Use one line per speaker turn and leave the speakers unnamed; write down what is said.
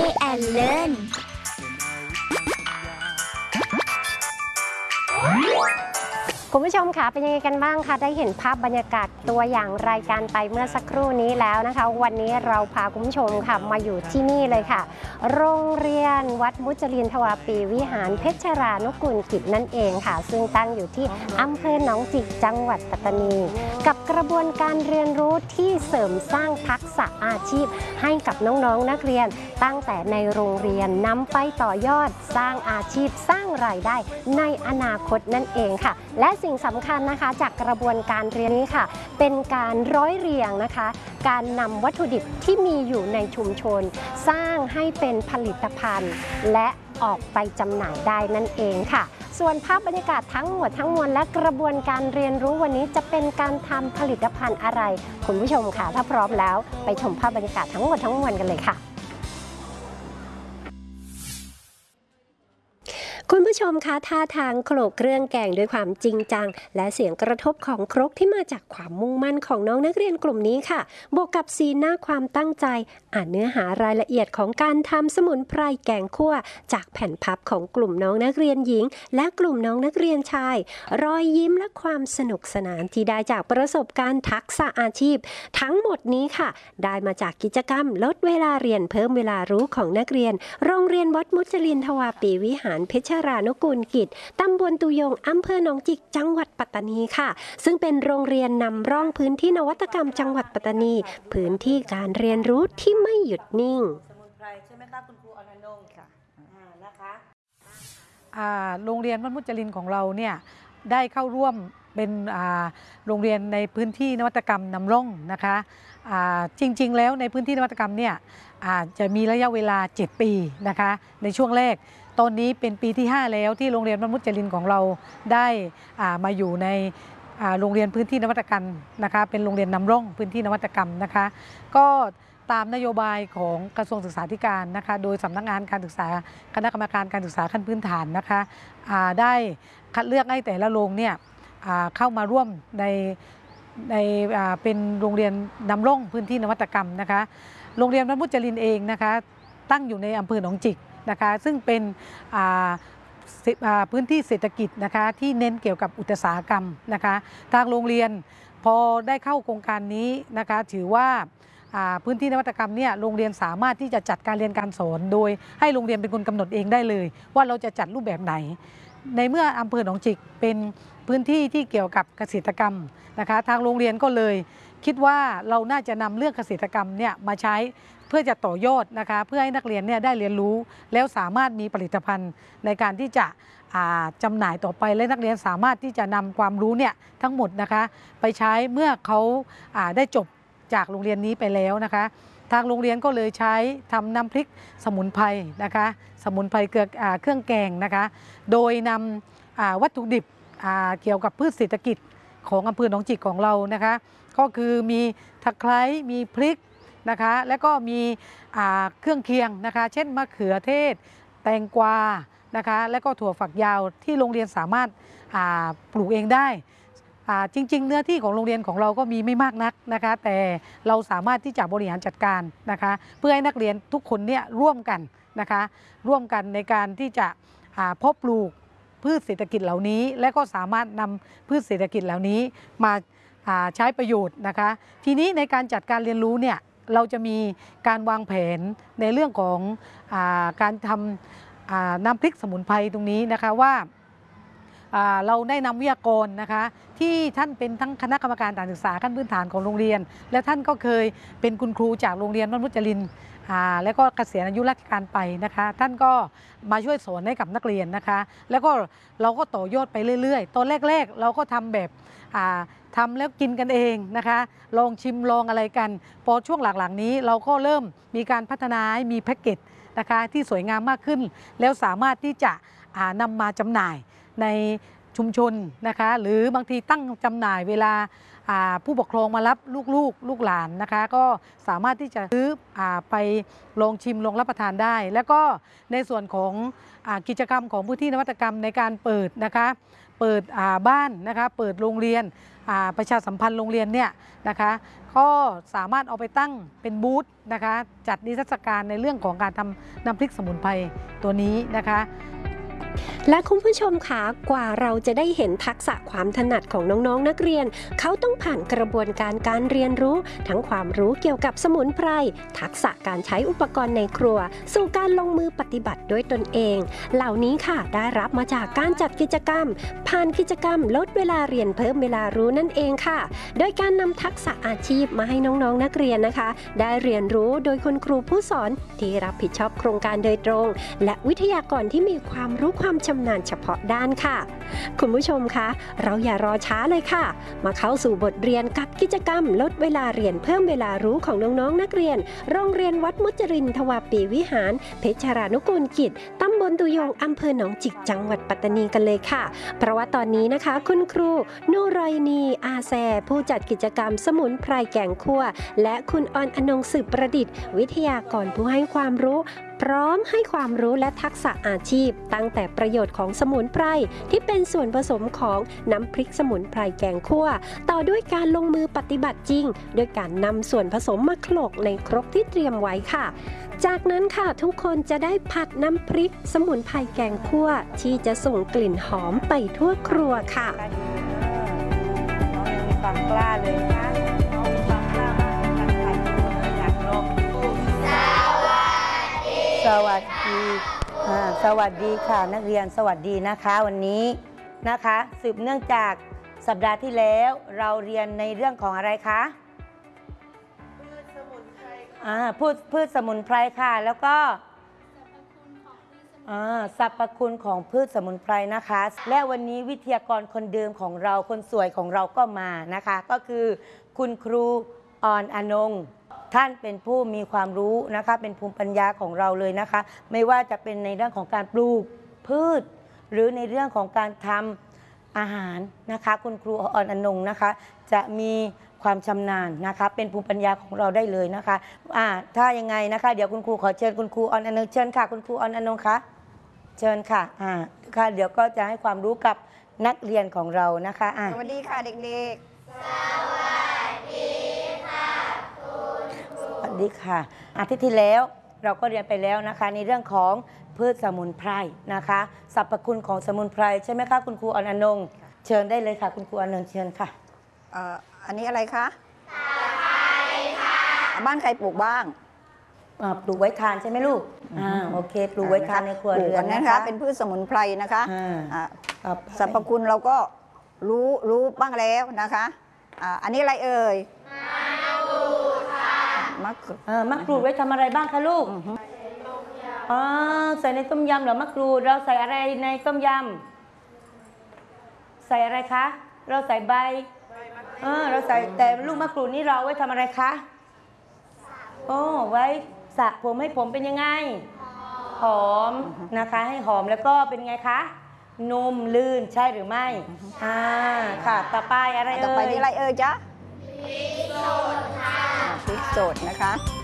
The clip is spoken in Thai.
and Learnคุณผู้ชมคะเป็นยังไงกันบ้างคะได้เห็นภาพบรรยากาศตัวอย่างรายการไปเมื่อสักครู่นี้แล้วนะคะวันนี้เราพาคุณผู้ชมค่ะมาอยู่ที่นี่เลยค่ะโรงเรียนวัดมุจลินทวาปีวิหารเพชรรานุกูลกิจนั่นเองค่ะซึ่งตั้งอยู่ที่อำเภอหนองจิกจังหวัดปัตตานีกับกระบวนการเรียนรู้ที่เสริมสร้างทักษะอาชีพให้กับน้องๆนักเรียนตั้งแต่ในโรงเรียนนำไปต่อยอดสร้างอาชีพสร้างรายได้ในอนาคตนั่นเองค่ะและสิ่งสำคัญนะคะจากกระบวนการเรียนนี้ค่ะเป็นการร้อยเรียงนะคะการนำวัตถุดิบที่มีอยู่ในชุมชนสร้างให้เป็นผลิตภัณฑ์และออกไปจำหน่ายได้นั่นเองค่ะส่วนภาพบรรยากาศทั้งหมดทั้งมวลและกระบวนการเรียนรู้วันนี้จะเป็นการทำผลิตภัณฑ์อะไรคุณผู้ชมค่ะถ้าพร้อมแล้วไปชมภาพบรรยากาศทั้งหมดทั้งมวลกันเลยค่ะคุณผู้ชมคะท่าทางโขลกเครื่องแกงด้วยความจริงจังและเสียงกระทบของครกที่มาจากความมุ่งมั่นของน้องนักเรียนกลุ่มนี้ค่ะบวกกับสีหน้าความตั้งใจอ่านเนื้อหารายละเอียดของการทำสมุนไพรแกงคั่วจากแผ่นพับของกลุ่มน้องนักเรียนหญิงและกลุ่มน้องนักเรียนชายรอยยิ้มและความสนุกสนานที่ได้จากประสบการณ์ทักษะอาชีพทั้งหมดนี้ค่ะได้มาจากกิจกรรมลดเวลาเรียนเพิ่มเวลารู้ของนักเรียนโรงเรียนวัดมุจลินทวาปีวิหารเพชรรานุกูลกิจตำบลตุยงอำเภอหนองจิกจังหวัดปัตตานีค่ะซึ่งเป็นโรงเรียนนำร่องพื้นที่นวัตกรรมจังหวัดปัตตานีพื้นที่การเรียนรู้ที่ไม่หยุดนิ่ง
สมุนไพรใช่ไหมคะคุณครูอรนงค์ค่ะนะคะโรงเรียนวัดมุจลินของเราเนี่ยได้เข้าร่วมเป็นโรงเรียนในพื้นที่นวัตกรรมนำร่องนะคะจริงๆแล้วในพื้นที่นวัตกรรมเนี่ยจะมีระยะเวลา7 ปีนะคะในช่วงแรกตอนนี้เป็นปีที่5แล้วที่โรงเรียนวัดมุจลินของเราได้มาอยู่ในโรงเรียนพื้นที่นวัตกรรมนะคะเป็นโรงเรียนนำร่องพื้นที่นวัตกรรมนะคะก็ตามนโยบายของกระทรวงศึกษาธิการนะคะโดยสำนักงานการศึกษาคณะกรรมการการศึกษาขั้นพื้นฐานนะคะได้คัดเลือกให้แต่ละโรงเนี่ยเข้ามาร่วมในเป็นโรงเรียนนำร่องพื้นที่นวัตกรรมนะคะโรงเรียนวัดมุจลินเองนะคะตั้งอยู่ในอำเภอหนองจิกนะคะซึ่งเป็นพื้นที่เศรษฐกิจนะคะที่เน้นเกี่ยวกับอุตสาหกรรมนะคะทางโรงเรียนพอได้เข้าโครงการนี้นะคะถือว่าพื้นที่นวัตกรรมเนี่ยโรงเรียนสามารถที่จะจัดการเรียนการสอนโดยให้โรงเรียนเป็นคนกำหนดเองได้เลยว่าเราจะจัดรูปแบบไหนในเมื่ออำเภอหนองจิกเป็นพื้นที่ที่เกี่ยวกับเกษตรกรรมนะคะทางโรงเรียนก็เลยคิดว่าเราน่าจะนำเรื่องเกษตรกรรมเนี่ยมาใช้เพื่อจะต่อยอดนะคะเพื่อให้นักเรียนเนี่ยได้เรียนรู้แล้วสามารถมีผลิตภัณฑ์ในการที่จะจำหน่ายต่อไปและนักเรียนสามารถที่จะนำความรู้เนี่ยทั้งหมดนะคะไปใช้เมื่อเขาได้จบจากโรงเรียนนี้ไปแล้วนะคะทางโรงเรียนก็เลยใช้ทำน้ำพริกสมุนไพรนะคะสมุนไพรเกลือเครื่องแกงนะคะโดยนำวัตถุดิบเกี่ยวกับพืชเศรษฐกิจของอำเภอหนองจิกของเรานะคะก็คือมีตะไคร้มีพริกนะคะแล้วก็มีเครื่องเคียงนะคะเช่นมะเขือเทศแตงกวานะคะแล้วก็ถั่วฝักยาวที่โรงเรียนสามารถปลูกเองได้จริงๆเนื้อที่ของโรงเรียนของเราก็มีไม่มากนักนะคะแต่เราสามารถที่จะบริหารจัดการนะคะเพื่อให้นักเรียนทุกคนเนี่ยร่วมกันนะคะร่วมกันในการที่จะเพาะปลูกพืชเศรษฐกิจเหล่านี้และก็สามารถนำพืชเศรษฐกิจเหล่านี้มาใช้ประโยชน์นะคะทีนี้ในการจัดการเรียนรู้เนี่ยเราจะมีการวางแผนในเรื่องของการทำน้ำพริกสมุนไพรตรงนี้นะคะว่าเราได้นำวิทยากรนะคะที่ท่านเป็นทั้งคณะกรรมการการศึกษาขั้นพื้นฐานของโรงเรียนและท่านก็เคยเป็นคุณครูจากโรงเรียนวัดมุจลินแล้วก็เกษียณอายุราชการไปนะคะท่านก็มาช่วยสอนให้กับนักเรียนนะคะแล้วก็เราก็ต่อยอดไปเรื่อยๆตอนแรกๆเราก็ทำแบบทำแล้วกินกันเองนะคะลองชิมลองอะไรกันพอช่วงหลังๆนี้เราก็เริ่มมีการพัฒนาให้มีแพ็กเกจนะคะที่สวยงามมากขึ้นแล้วสามารถที่จะนำมาจำหน่ายในชุมชนนะคะหรือบางทีตั้งจำหน่ายเวลาผู้ปกครองมารับลูกหลานนะคะก็สามารถที่จะซื้อไปลองชิมลองรับประทานได้แล้วก็ในส่วนของกิจกรรมของพื้นที่นวัตกรรมในการเปิดนะคะเปิดบ้านนะคะเปิดโรงเรียนประชาสัมพันธ์โรงเรียนเนี่ยนะคะก็สามารถเอาไปตั้งเป็นบูธนะคะจัดนิทรรศการในเรื่องของการทำน้ำพริกสมุนไพรตัวนี้นะคะ
และคุณผู้ชมคะกว่าเราจะได้เห็นทักษะความถนัดของน้องๆนักเรียนเขาต้องผ่านกระบวนการเรียนรู้ทั้งความรู้เกี่ยวกับสมุนไพรทักษะการใช้อุปกรณ์ในครัวสู่การลงมือปฏิบัติด้วยตนเองเหล่านี้ค่ะได้รับมาจากการจัดกิจกรรมผ่านกิจกรรมลดเวลาเรียนเพิ่มเวลารู้นั่นเองค่ะโดยการนำทักษะอาชีพมาให้น้องๆนักเรียนนะคะได้เรียนรู้โดยคุณครูผู้สอนที่รับผิดชอบโครงการโดยตรงและวิทยากรที่มีความรู้ความชำนาญเฉพาะด้านค่ะคุณผู้ชมคะเราอย่ารอช้าเลยค่ะมาเข้าสู่บทเรียนกับกิจกรรมลดเวลาเรียนเพิ่มเวลารู้ของน้องๆนักเรียนโรงเรียนวัดมุจรินทวาปีวิหารเพชรานุกูลกิจตำบลตุยงอำเภอหนองจิกจังหวัดปัตตานีกันเลยค่ะเพราะว่าตอนนี้นะคะคุณครูนูรอยนีอาแซผู้จัดกิจกรรมสมุนไพรแกงคั่วและคุณออนอนงสืบประดิษฐ์วิทยากรผู้ให้ความรู้พร้อมให้ความรู้และทักษะอาชีพตั้งแต่ประโยชน์ของสมุนไพรที่เป็นส่วนผสมของน้ำพริกสมุนไพรแกงคั่วต่อด้วยการลงมือปฏิบัติจริงโดยการนำส่วนผสมมาโขลกในครกที่เตรียมไว้ค่ะจากนั้นค่ะทุกคนจะได้ผัดน้ำพริกสมุนไพรแกงคั่วที่จะส่งกลิ่นหอมไปทั่วครัวค่ะ
น้องยังมีความกล้าเลยนะน้องมีความกล้ามากในการถ่ายรูปอยากลองสวัสดีสวัสดีค่ะนักเรียนสวัสดีนะคะวันนี้นะคะสืบเนื่องจากสัปดาห์ที่แล้วเราเรียนในเรื่องของอะไรคะพืชสมุนไพรพืชสมุนไพรค่ะแล้วก็สรรพคุณของพืชสมุนไพรนะคะและวันนี้วิทยากรคนเดิมของเราคนสวยของเราก็มานะคะก็คือคุณครูออนอนงท่านเป็นผู้มีความรู้นะคะเป็นภูมิปัญญาของเราเลยนะคะไม่ว่าจะเป็นในเรื่องของการปลูกพืชหรือในเรื่องของการทำอาหารนะคะคุณครูออนอนงนะคะจะมีความชำนาญนะคะเป็นภูมิปัญญาของเราได้เลยนะคะถ้ายังไงนะคะเดี๋ยวคุณครูขอเชิญคุณครูออนอนงเชิญค่ะคุณครูออนอนงคะเชิญค่ะค่ะเดี๋ยวก็จะให้ความรู้กับนักเรียนของเรานะคะ
สวัสดีค่ะเด็กๆ
สวัสดีค่ะอาทิตย์ที่แล้วเราก็เรียนไปแล้วนะคะในเรื่องของพืชสมุนไพรนะคะสรรพคุณของสมุนไพรใช่ไหมคะคุณครูออนอนงเชิญได้เลยค่ะคุณครูออนอนงเชิญค่ะ
อันนี้อะไรคะตะไคร้ค่ะบ้านใครปลูกบ้าง
ปลูกไว้ทานใช่ไหมลูกโอเคปลูกไว้ทานในครัวเรือน
นะคะเป็นพืชสมุนไพรนะคะสรรพคุณเราก็รู้บ้างแล้วนะคะอันนี้อะไรเอ่ย
มะกรูดไว้ทำอะไรบ้างคะลูกใส่ในต้มยำเหรอมะกรูดเราใส่อะไรในต้มยำใส่อะไรคะเราใส่ใบเราใส่แต่ลูกมะกรูดนี่เราไว้ทำอะไรคะไว้สระผมให้ผมเป็นยังไงหอมนะคะให้หอมแล้วก็เป็นไงคะนุ่มลื่นใช่หรือไม่ค่ะต่อไปอะไรเอ่ย
ต่อไปนี่อะไรเอ่ยจ๊ะพริกสดค่ะพริกสดนะคะ